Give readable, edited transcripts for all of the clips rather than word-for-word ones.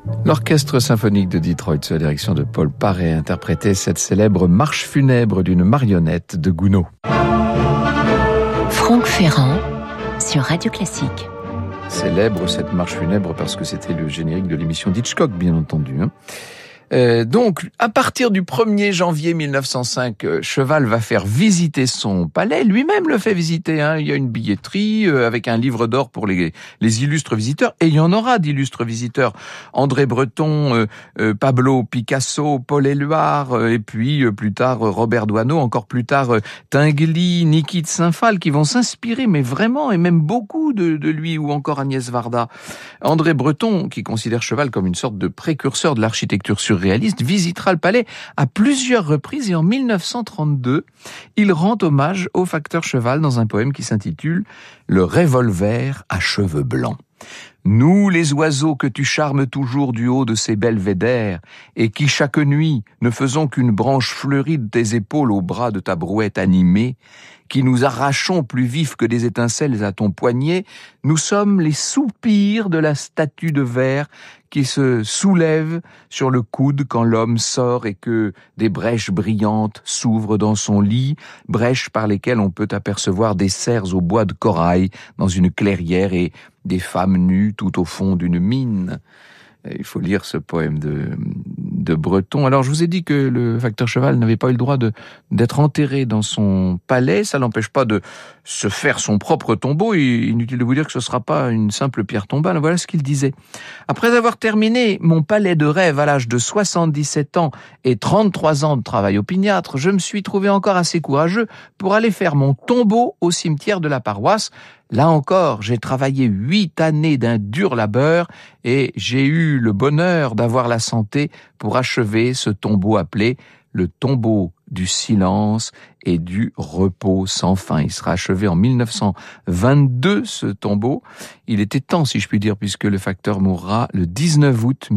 L'orchestre symphonique de Detroit, sous la direction de Paul Paré, interprétait cette célèbre marche funèbre d'une marionnette de Gounod. Franck Ferrand sur Radio Classique. Célèbre cette marche funèbre parce que c'était le générique de l'émission d'Hitchcock, bien entendu. Donc, à partir du 1er janvier 1905, Cheval va faire visiter son palais. Lui-même le fait visiter. Il y a une billetterie avec un livre d'or pour les illustres visiteurs. Et il y en aura d'illustres visiteurs. André Breton, Pablo Picasso, Paul Éluard, et puis plus tard Robert Doisneau, encore plus tard Tinguely, Niki de Saint-Phal, qui vont s'inspirer, mais vraiment, et même beaucoup de lui, ou encore Agnès Varda. André Breton, qui considère Cheval comme une sorte de précurseur de l'architecture surréaliste, visitera le palais à plusieurs reprises et en 1932, il rend hommage au facteur Cheval dans un poème qui s'intitule « Le revolver à cheveux blancs ». Nous, les oiseaux que tu charmes toujours du haut de ces belvédères, et qui chaque nuit ne faisons qu'une branche fleurie de tes épaules au bras de ta brouette animée, qui nous arrachons plus vifs que des étincelles à ton poignet, nous sommes les soupirs de la statue de verre qui se soulève sur le coude quand l'homme sort et que des brèches brillantes s'ouvrent dans son lit, brèches par lesquelles on peut apercevoir des cerfs au bois de corail dans une clairière et des femmes nues tout au fond d'une mine. Il faut lire ce poème de Breton. Alors, je vous ai dit que le facteur Cheval n'avait pas eu le droit d'être enterré dans son palais. Ça n'empêche pas de se faire son propre tombeau. Inutile de vous dire que ce ne sera pas une simple pierre tombale. Voilà ce qu'il disait. Après avoir terminé mon palais de rêve à l'âge de 77 ans et 33 ans de travail opiniâtre, je me suis trouvé encore assez courageux pour aller faire mon tombeau au cimetière de la paroisse. Là encore, j'ai travaillé 8 années d'un dur labeur et j'ai eu le bonheur d'avoir la santé pour achever ce tombeau appelé le tombeau du silence et du repos sans fin. Il sera achevé en 1922, ce tombeau. Il était temps, si je puis dire, puisque le facteur mourra le 19 août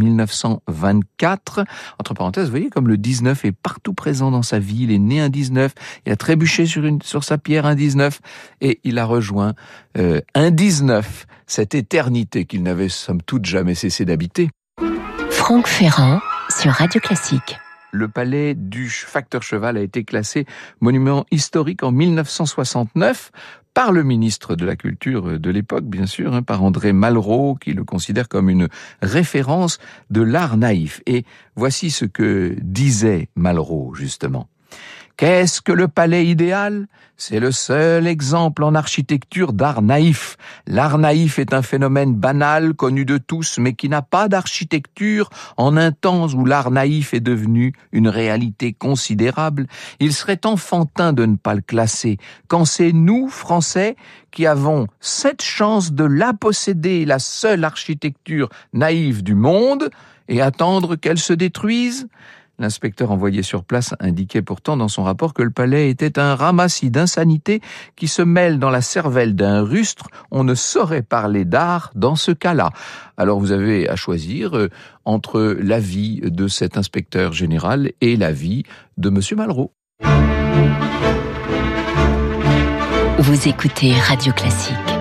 1924. Entre parenthèses, vous voyez comme le 19 est partout présent dans sa vie. Il est né un 19, il a trébuché sur sa pierre un 19 et il a rejoint un 19, cette éternité qu'il n'avait somme toute jamais cessé d'habiter. Franck Ferrand sur Radio Classique. Le palais du facteur Cheval a été classé monument historique en 1969 par le ministre de la Culture de l'époque, bien sûr, par André Malraux, qui le considère comme une référence de l'art naïf. Et voici ce que disait Malraux, justement. Qu'est-ce que le palais idéal ? C'est le seul exemple en architecture d'art naïf. L'art naïf est un phénomène banal, connu de tous, mais qui n'a pas d'architecture en un temps où l'art naïf est devenu une réalité considérable. Il serait enfantin de ne pas le classer, quand c'est nous, Français, qui avons cette chance de la posséder, la seule architecture naïve du monde, et attendre qu'elle se détruise. L'inspecteur envoyé sur place indiquait pourtant dans son rapport que le palais était un ramassis d'insanité qui se mêle dans la cervelle d'un rustre. On ne saurait parler d'art dans ce cas-là. Alors vous avez à choisir entre l'avis de cet inspecteur général et l'avis de Monsieur Malraux. Vous écoutez Radio Classique.